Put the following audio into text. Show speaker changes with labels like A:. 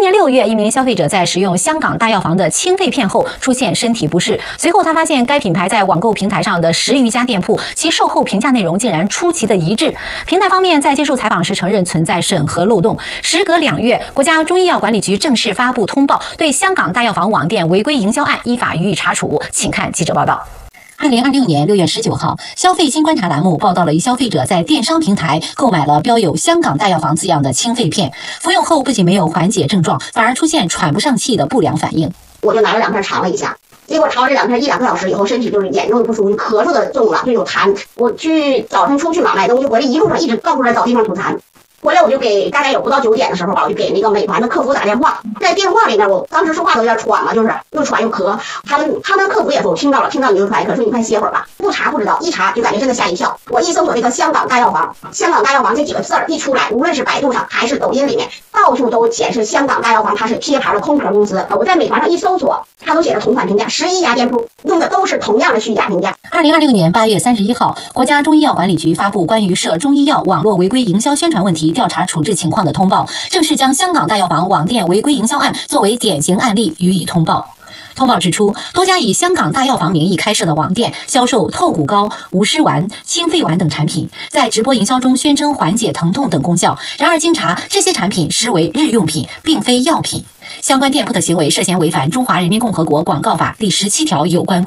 A: 年6月，一名消费者在使用香港大药房的清肺片后出现身体不适，随后他发现该品牌在网购平台上的10余家店铺，其售后评价内容竟然出奇的一致。平台方面在接受采访时承认存在审核漏洞。时隔2月，国家中医药管理局正式发布通报，对香港大药房网店违规营销案依法予以查处。请看记者报道。2026年6月19号，消费新观察栏目报道了一消费者在电商平台购买了标有香港大药房字样的清肺片，服用后不仅没有缓解症状，反而出现喘不上气的不良反应。
B: 我就拿了2片尝了一下，结果尝了这2片1、2个小时以后，身体就是严重的不舒服，咳嗽的重了，就有痰。我早上出去买东西，回来一路上一直到处在找地方吐痰。回来我就给大概有不到9点的时候吧，我就给那个美团的客服打电话，在电话里面我当时说话都有点喘了，就是又喘又咳。他们客服也说我听到了你就喘，可是你快歇会儿吧。不查不知道，一查就感觉真的吓一跳。我一搜索这个香港大药房这几个字儿一出来，无论是百度上还是抖音里面，到处都显示香港大药房它是贴牌的空壳公司。我在美团上一搜索，它都写着同款评价，11家店铺用的都是同样的虚假评价。
A: 2026年8月31号，国家中医药管理局发布关于涉中医药网络违规营销宣传问题调查处置情况的通报，正式将香港大药房网店违规营销案作为典型案例予以通报。通报指出，多家以香港大药房名义开设的网店销售透骨膏、无湿丸、清肺丸等产品，在直播营销中宣称缓解疼痛等功效。然而经查，这些产品实为日用品，并非药品。相关店铺的行为涉嫌违反《中华人民共和国广告法》第17条有关规定。